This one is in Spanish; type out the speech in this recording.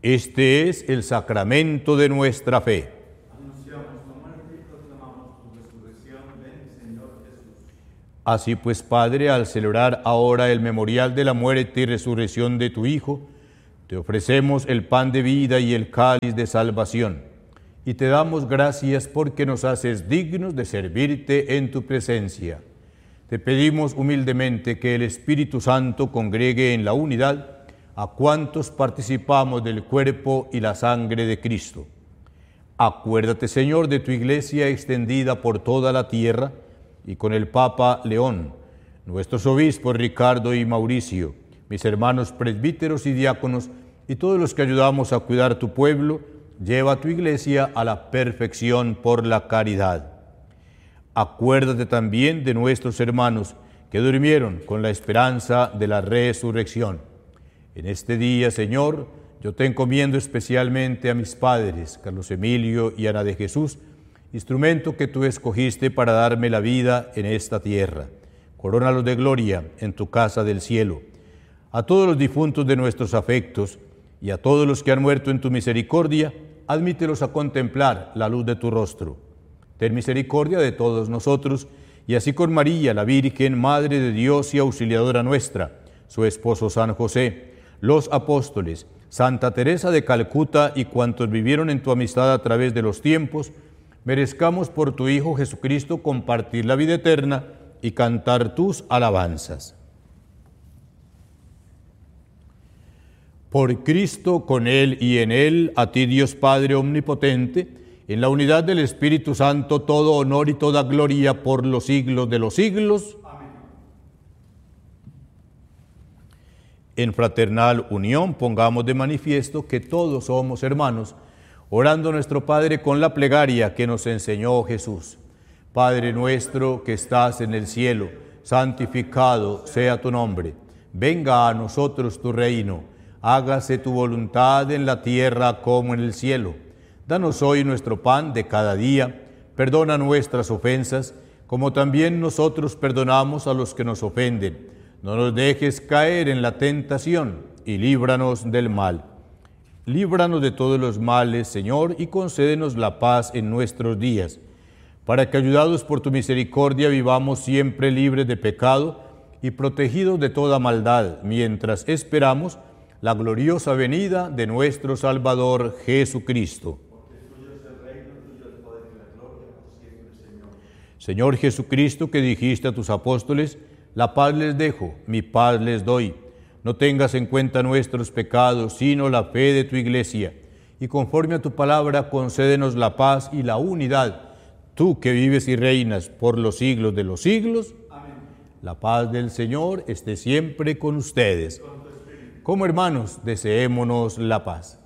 Este es el sacramento de nuestra fe. Anunciamos tu muerte y proclamamos tu resurrección. Ven, Señor Jesús. Así pues, Padre, al celebrar ahora el memorial de la muerte y resurrección de tu Hijo, te ofrecemos el pan de vida y el cáliz de salvación, y te damos gracias porque nos haces dignos de servirte en tu presencia. Te pedimos humildemente que el Espíritu Santo congregue en la unidad a cuantos participamos del cuerpo y la sangre de Cristo. Acuérdate, Señor, de tu Iglesia extendida por toda la tierra, y con el Papa León, nuestros obispos Ricardo y Mauricio, mis hermanos presbíteros y diáconos, y todos los que ayudamos a cuidar tu pueblo, lleva a tu Iglesia a la perfección por la caridad. Acuérdate también de nuestros hermanos que durmieron con la esperanza de la resurrección. En este día, Señor, yo te encomiendo especialmente a mis padres, Carlos Emilio y Ana de Jesús, instrumento que tú escogiste para darme la vida en esta tierra. Corónalos de gloria en tu casa del cielo. A todos los difuntos de nuestros afectos y a todos los que han muerto en tu misericordia, admítelos a contemplar la luz de tu rostro. Ten misericordia de todos nosotros, y así con María, la Virgen, Madre de Dios y auxiliadora nuestra, su esposo San José, los apóstoles, Santa Teresa de Calcuta y cuantos vivieron en tu amistad a través de los tiempos, merezcamos por tu Hijo Jesucristo compartir la vida eterna y cantar tus alabanzas. Por Cristo, con Él y en Él, a ti Dios Padre Omnipotente, en la unidad del Espíritu Santo, todo honor y toda gloria por los siglos de los siglos. En fraternal unión pongamos de manifiesto que todos somos hermanos, orando a nuestro Padre con la plegaria que nos enseñó Jesús. Padre nuestro que estás en el cielo, santificado sea tu nombre. Venga a nosotros tu reino. Hágase tu voluntad en la tierra como en el cielo. Danos hoy nuestro pan de cada día. Perdona nuestras ofensas, como también nosotros perdonamos a los que nos ofenden. No nos dejes caer en la tentación y líbranos del mal. Líbranos de todos los males, Señor, y concédenos la paz en nuestros días, para que, ayudados por tu misericordia, vivamos siempre libres de pecado y protegidos de toda maldad, mientras esperamos la gloriosa venida de nuestro Salvador Jesucristo. Señor Jesucristo, que dijiste a tus apóstoles: la paz les dejo, mi paz les doy. No tengas en cuenta nuestros pecados, sino la fe de tu Iglesia. Y conforme a tu palabra, concédenos la paz y la unidad. Tú que vives y reinas por los siglos de los siglos. Amén. La paz del Señor esté siempre con ustedes. Como hermanos, deseémonos la paz.